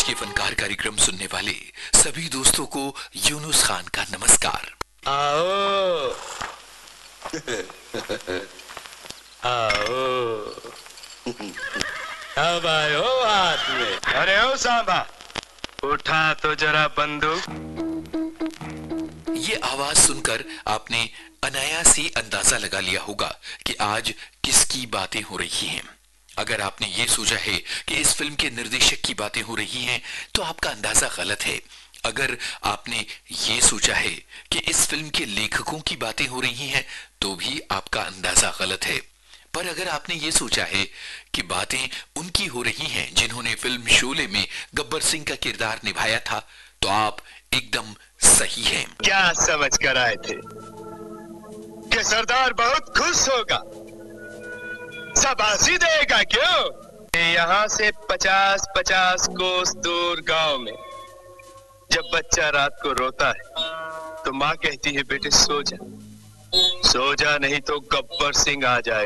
के फनकार कार्यक्रम सुनने वाले सभी दोस्तों को यूनुस खान का नमस्कार। आओ आओ, अब आयो हाथ में। अरे ओ सांबा, उठा तो जरा बंदूक। ये आवाज सुनकर आपने अनायास ही अंदाजा लगा लिया होगा कि आज किसकी बातें हो रही हैं। अगर आपने ये सोचा है कि इस फिल्म के निर्देशक की बातें हो रही हैं, तो आपका अंदाजा गलत है। अगर आपने ये सोचा है कि इस फिल्म के लेखकों की बातें हो रही हैं, तो भी आपका अंदाजा गलत है। पर अगर आपने ये सोचा है कि बातें उनकी हो रही हैं जिन्होंने फिल्म शोले में गब्बर सिंह का किरदार निभाया था, तो आप एकदम सही हैं। क्या समझ कर आए थे कि सरदार बहुत खुश होगा, शाबाशी देगा? क्यों? यहाँ से 50-50 कोस दूर गांव में जब बच्चा रात को रोता है तो माँ कहती है, बेटे सो जा, सो जा, नहीं तो गब्बर सिंह आ जाए।